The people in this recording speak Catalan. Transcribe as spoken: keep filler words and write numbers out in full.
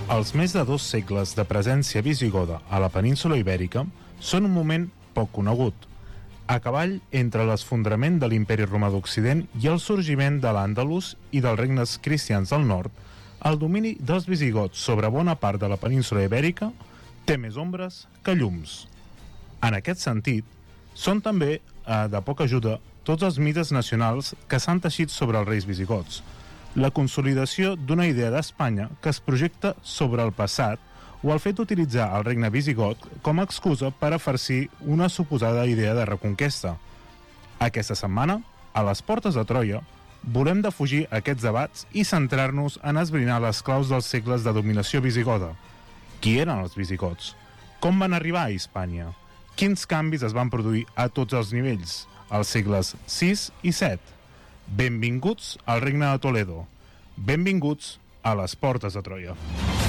Els més de dos segles de presència visigoda a la península ibèrica són un moment poc conegut, a cavall entre l'esfondrament de l'imperi romà d'Occident i el sorgiment de l'Àndalus i dels regnes cristians del nord. El domini dels visigots sobre bona part de la península ibèrica té més ombres que llums. En aquest sentit, són també eh, de poca ajuda tots els mites nacionals que s'han teixit sobre els reis visigots, la consolidació d'una idea d'Espanya que es projecta sobre el passat o el fet d'utilitzar el regne visigot com a excusa per a farcir una suposada idea de reconquesta. Aquesta setmana, a les portes de Troia, volem defugir aquests debats i centrar-nos en esbrinar les claus dels segles de dominació visigoda. Qui eren els visigots? Com van arribar a Hispània? Quins canvis es van produir a tots els nivells, als segles sis i set? Benvinguts al Regne de Toledo. Benvinguts a les portes de Troia.